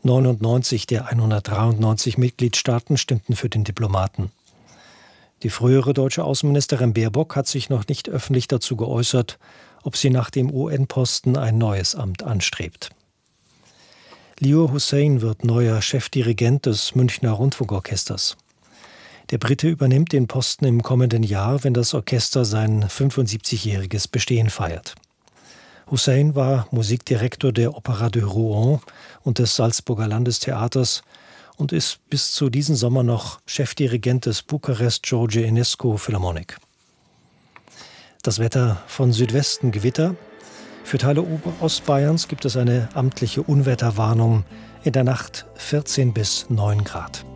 99 der 193 Mitgliedstaaten stimmten für den Diplomaten. Die frühere deutsche Außenministerin Baerbock hat sich noch nicht öffentlich dazu geäußert, ob sie nach dem UN-Posten ein neues Amt anstrebt. Lior Hussein wird neuer Chefdirigent des Münchner Rundfunkorchesters. Der Brite übernimmt den Posten im kommenden Jahr, wenn das Orchester sein 75-jähriges Bestehen feiert. Hussein war Musikdirektor der Opéra de Rouen und des Salzburger Landestheaters und ist bis zu diesem Sommer noch Chefdirigent des Bukarest George Enescu Philharmonic. Das Wetter: von Südwesten Gewitter. Für Teile Ostbayerns gibt es eine amtliche Unwetterwarnung. In der Nacht 14 bis 9 Grad.